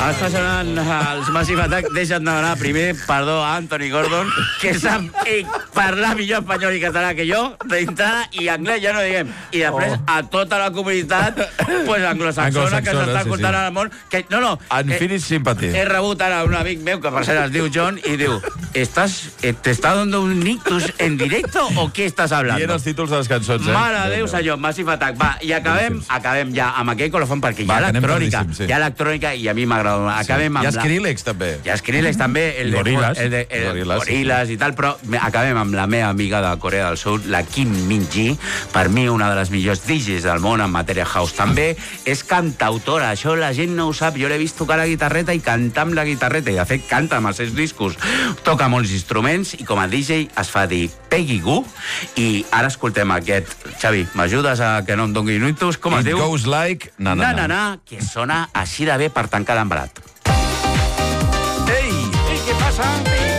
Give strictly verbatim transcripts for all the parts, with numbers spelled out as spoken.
Està sonant els Massive Attack. Deixa't demanar primer perdó a Anthony Gordon, que sap parlar millor espanyol i català que jo, d'entrada, i anglès ja no diguem. I després a tota la comunitat pues, anglosaxona que s'està escoltant al món. Que, no, no. Unfinished Sympathy. He rebut ara un amic meu, que per cert es diu John, i diu, ¿estás, ¿te está dando un ictus en directo o qué estás hablando? Dient els títols de les cançons, eh? Mare de Déu, senyor, Massive Attack. Va, i acabem, acabem ja amb aquell colofon, perquè hi ha electrònica. Hi ha electrònica i a mi m'agrada. Acabem amb hi ha Skrillex, també. Hi ha Skrillex, també. El de Gorillaz. El de, el de Gorillaz i tal, però acabem amb la meva amiga de Corea del Sud, la Kim Min-ji, per mi una de les millors D Js del món en matèria house. També és cantautora, això la gent no ho sap. Jo l'he vist tocar la guitarreta i cantar amb la guitarreta, i de fet canta amb els seus discos. Toca molts instruments i com a D J es fa dir Peggy Goo, i ara escoltem aquest. Xavi, m'ajudes a que no em doni inuitus? Com es It diu? Goes Like Na Na Na. Na, na, na, que sona així de bé per tancar l'embarat. Ei! Ei, què passa?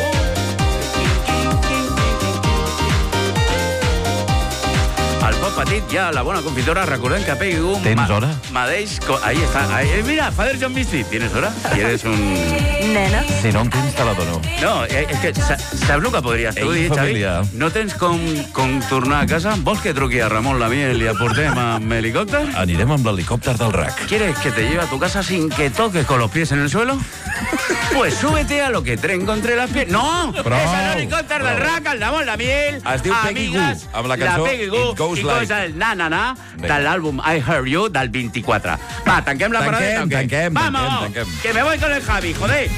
El pot petit, ja, la bona confitora, recordem que Peggy Goo... Tens hora? Madeix... Ahí està. Ahí, eh, mira, Father John Misty. ¿Tienes hora? ¿Tienes un...? Nena. Si no en tens, te la dono. No, eh, és que sa- saps el que podries tu Ei, dir, Xavi? família. No tens com, com tornar a casa? Vols que truqui a Ramon Lamiel i el portem amb helicòpter? Anirem amb l'helicòpter del R A C. ¿Quieres que te lleve a tu casa sin que toques con los pies en el suelo? Pues súbete a lo que te encontré las pies. ¡No! Prou, és l'helicòpter del R A C, el Ramon Lamiel. Es diu Peggy Goo, amigues, amb la cançó la Peggy Goo, It Goes i Like. cosa el Na Na Na Vinga. de l'àlbum I Heard You del vint-i-quatre. Va, tanquem la Tanquem, paradeta o què? tanquem, Vamos, tanquem, tanquem. que me voy con el Javi, joder.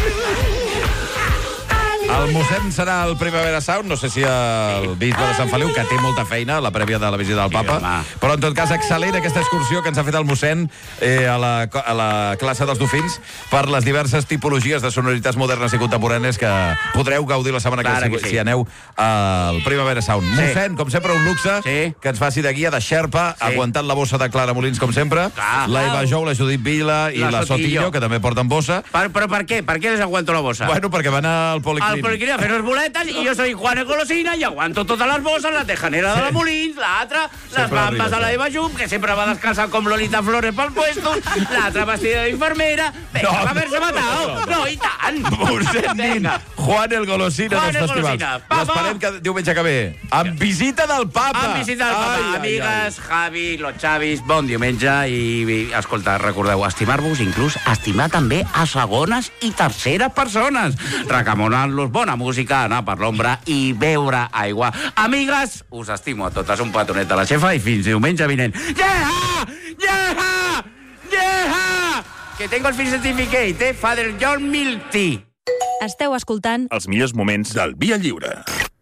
El mossèn serà el Primavera Sound, no sé si el bisbe de Sant Feliu, que té molta feina, la prèvia de la visita del Papa, home. però en tot cas excel·lent aquesta excursió que ens ha fet el mossèn eh, a, la, a la classe dels Dofins per les diverses tipologies de sonoritats modernes i contemporànies que podreu gaudir la setmana Clar que, que si, sí. si aneu al Primavera Sound. Sí. Mossèn, com sempre, un luxe, Sí. que ens faci de guia, de xerpa, Sí. aguantant la bossa de Clara Molins, com sempre, Clar. la Eva Jou, la Judit Vila i La la, Sotillo. Sotillo, que també porten bossa. Per, però per què? Per què les aguanto la bossa? Bueno, perquè van al Al policlínic. policlínic a fer les boletes i jo soy Juan el Golosina i aguanto totes les bosses, la tejanera de la Molins, l'altra, les Sempre bambes de la arribes, Eva Jum, que sempre va descansar com Lolita Flores pel puesto, l'altra vestida d'infermera. Vinga, No, va haver-se matat. No, i tant. Mossèn Nin, Juan el Golosina Juan dels el festivals. Golosina. Papa. L'esperem que diumenge que ve. Amb visita del Papa. Amb visita del Papa. Ai, ai, Amigues, Javi, los Xavis, bon diumenge i, i escolta, recordeu, estimar-vos, inclús estimar també a segones i terceres persones. Recomanant-los bona música, anar per l'ombra i beure aigua. Amigues, us estimo a totes. Un petonet de la xefa i fins diumenge vinent. Yeah! Yeah! Yeah! Que tengo el fill certificate, eh? Father John Milty. Esteu escoltant Els millors moments del Via Lliure.